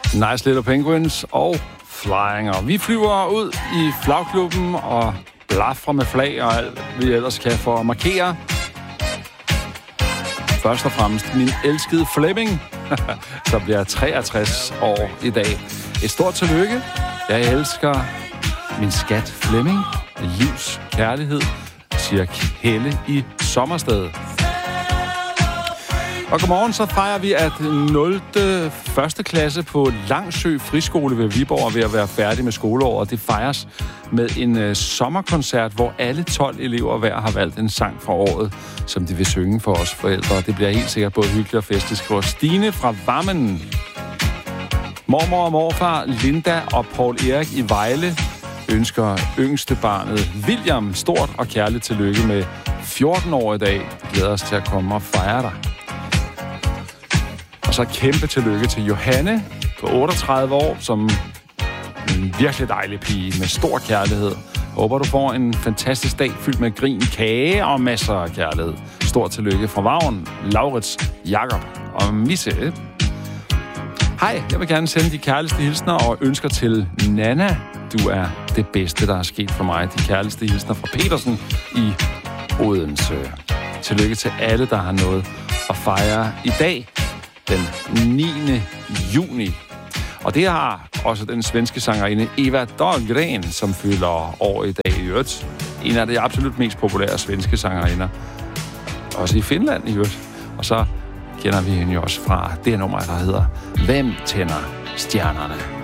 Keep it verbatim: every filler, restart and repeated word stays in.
Nice Little Penguins og Flying. Og vi flyver ud i flagklubben og blaffer med flag og alt, vi ellers kan for at markere. Først og fremmest min elskede Flemming, så bliver treogtres år i dag. Et stort tillykke. Jeg elsker min skat Flemming. Livs kærlighed, siger Helle i Sommersted. Og godmorgen, så fejrer vi, at nul første klasse på Langsø Friskole ved Viborg er ved at være færdig med skoleåret. Det fejres med en uh, sommerkoncert, hvor alle tolv elever hver har valgt en sang fra året, som de vil synge for os forældre. Det bliver helt sikkert både hyggeligt og festligt, skriver Stine fra Vammen. Mormor og morfar, Linda og Paul Erik i Vejle ønsker yngste barnet William stort og kærligt tillykke med fjorten år i dag. Glæder os til at komme og fejre dig. Og så kæmpe tillykke til Johanne på otteogtredive år, som en virkelig dejlig pige med stor kærlighed. Håber, du får en fantastisk dag fyldt med grin, kage og masser af kærlighed. Stort tillykke fra Vagn, Laurits, Jakob og Misse. Hej, jeg vil gerne sende de kærligste hilsner og ønsker til Nana. Du er det bedste, der er sket for mig. De kærligste hilsner fra Petersen i Odense. Tillykke til alle, der har noget at fejre i dag, den niende juni. Og det har også den svenske sangerinde Eva Dahlgren, som fylder år i dag i øvrigt. En af de absolut mest populære svenske sangerinder. Også i Finland i øvrigt. Og så kender vi hende jo også fra det nummer, der hedder Hvem tænder stjernerne?